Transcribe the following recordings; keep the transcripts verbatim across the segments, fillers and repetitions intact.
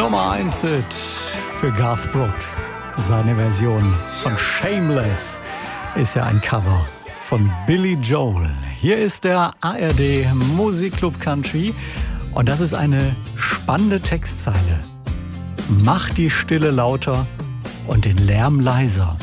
Nummer eins Hit für Garth Brooks. Seine Version von Shameless ist ja ein Cover von Billy Joel. Hier ist der A R D Musikclub Country und das ist eine spannende Textzeile. Mach die Stille lauter und den Lärm leiser.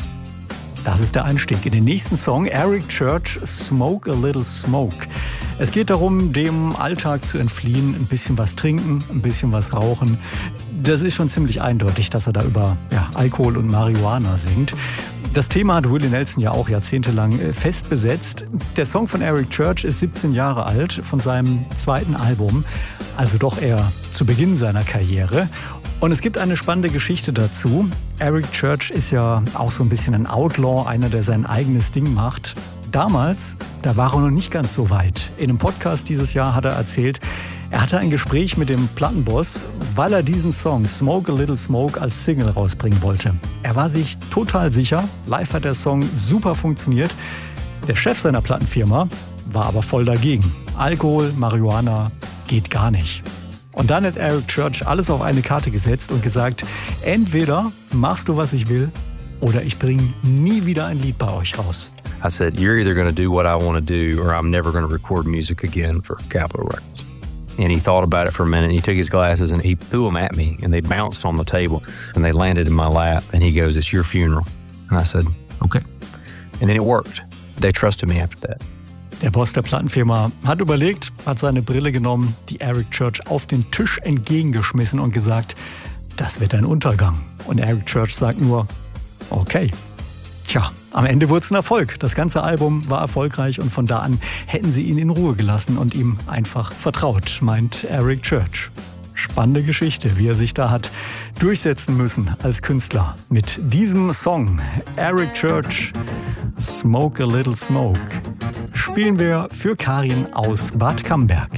Das ist der Einstieg in den nächsten Song, Eric Church, Smoke a Little Smoke. Es geht darum, dem Alltag zu entfliehen, ein bisschen was trinken, ein bisschen was rauchen. Das ist schon ziemlich eindeutig, dass er da über ja, Alkohol und Marihuana singt. Das Thema hat Willie Nelson ja auch jahrzehntelang fest besetzt. Der Song von Eric Church ist siebzehn Jahre alt, von seinem zweiten Album, also doch eher zu Beginn seiner Karriere. Und es gibt eine spannende Geschichte dazu. Eric Church ist ja auch so ein bisschen ein Outlaw, einer, der sein eigenes Ding macht. Damals, da war er noch nicht ganz so weit. In einem Podcast dieses Jahr hat er erzählt, er hatte ein Gespräch mit dem Plattenboss, weil er diesen Song Smoke a Little Smoke als Single rausbringen wollte. Er war sich total sicher, live hat der Song super funktioniert. Der Chef seiner Plattenfirma war aber voll dagegen. Alkohol, Marihuana geht gar nicht. Und dann hat Eric Church alles auf eine Karte gesetzt und gesagt, entweder machst du, was ich will, oder ich bringe nie wieder ein Lied bei euch raus. I said, you're either going to do what I want to do or I'm never going to record music again for Capitol Records. And he thought about it for a minute and he took his glasses and he threw them at me and they bounced on the table and they landed in my lap and he goes, it's your funeral. And I said, okay. And then it worked. They trusted me after that. Der Boss der Plattenfirma hat überlegt, hat seine Brille genommen, die Eric Church auf den Tisch entgegengeschmissen und gesagt, das wird ein Untergang. Und Eric Church sagt nur, okay. Tja, am Ende wurde es ein Erfolg. Das ganze Album war erfolgreich und von da an hätten sie ihn in Ruhe gelassen und ihm einfach vertraut, meint Eric Church. Spannende Geschichte, wie er sich da hat durchsetzen müssen als Künstler. Mit diesem Song, Eric Church, Smoke a Little Smoke, spielen wir für Karin aus Bad Camberg.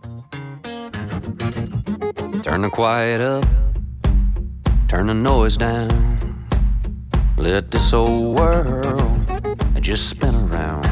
Turn the quiet up, turn the noise down. Let this old world just spin around.